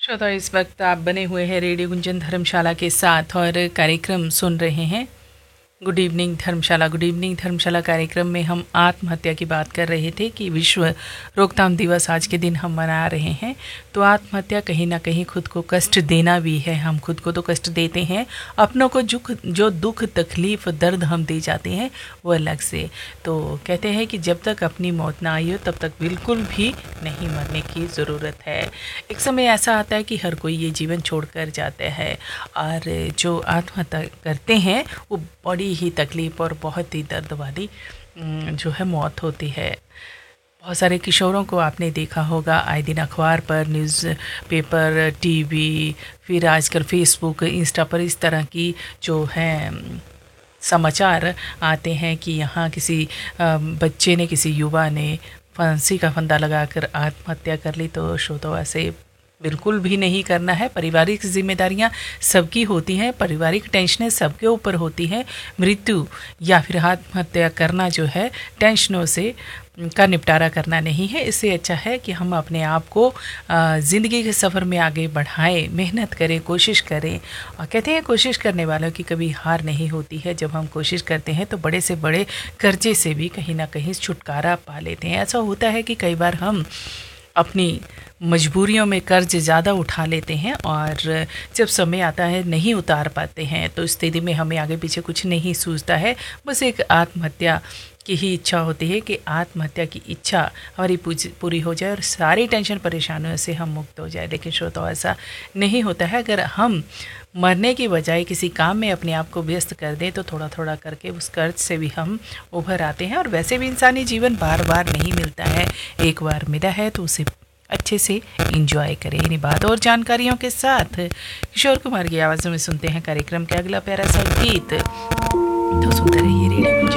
श्रोता, इस वक्त आप बने हुए हैं रेडियो गुंजन धर्मशाला के साथ और कार्यक्रम सुन रहे हैं गुड इवनिंग धर्मशाला। गुड इवनिंग धर्मशाला कार्यक्रम में हम आत्महत्या की बात कर रहे थे कि विश्व रोकथाम दिवस आज के दिन हम मना रहे हैं। तो आत्महत्या कहीं ना कहीं खुद को कष्ट देना भी है। हम खुद को तो कष्ट देते हैं, अपनों को जो दुख तकलीफ दर्द हम दे जाते हैं वो अलग से। तो कहते हैं कि जब तक अपनी मौत ना आई हो तब तक बिल्कुल भी नहीं मरने की ज़रूरत है। एक समय ऐसा आता है कि हर कोई ये जीवन छोड़ कर जाता है और जो आत्महत्या करते हैं वो बड़ी ही तकलीफ़ और बहुत ही दर्द वाली जो है मौत होती है। बहुत सारे किशोरों को आपने देखा होगा आए दिन अखबार पर, न्यूज़ पेपर, टीवी, फिर आजकल फेसबुक, इंस्टा पर इस तरह की जो है समाचार आते हैं कि यहाँ किसी बच्चे ने, किसी युवा ने फांसी का फंदा लगाकर आत्महत्या कर ली। तो श्रोताओ, ऐसे बिल्कुल भी नहीं करना है। पारिवारिक जिम्मेदारियां सबकी होती हैं, पारिवारिक टेंशनें सबके ऊपर होती हैं। मृत्यु या फिर आत्महत्या करना जो है टेंशनों से का निपटारा करना नहीं है। इससे अच्छा है कि हम अपने आप को ज़िंदगी के सफ़र में आगे बढ़ाएं, मेहनत करें, कोशिश करें। और कहते हैं कोशिश करने वालों की कभी हार नहीं होती है। जब हम कोशिश करते हैं तो बड़े से बड़े कर्जे से भी कहीं ना कहीं छुटकारा पा लेते हैं। ऐसा होता है कि कई बार हम अपनी मजबूरियों में कर्ज ज़्यादा उठा लेते हैं और जब समय आता है नहीं उतार पाते हैं। तो इस स्थिति में हमें आगे पीछे कुछ नहीं सूझता है, बस एक आत्महत्या की ही इच्छा होती है कि आत्महत्या की इच्छा हमारी पूरी हो जाए और सारी टेंशन परेशानियों से हम मुक्त हो जाए। लेकिन श्रोताओ, ऐसा नहीं होता है। अगर हम मरने की बजाय किसी काम में अपने आप को व्यस्त कर दें तो थोड़ा थोड़ा करके उस कर्ज से भी हम उभर आते हैं। और वैसे भी इंसानी जीवन बार बार नहीं मिलता है, एक बार मिला है तो उसे अच्छे से एंजॉय करें। इन्हीं बात और जानकारियों के साथ किशोर कुमार की आवाज़ों में सुनते हैं कार्यक्रम के अगला प्यारा सा गीत। तो सुनते रहिए रेडियो।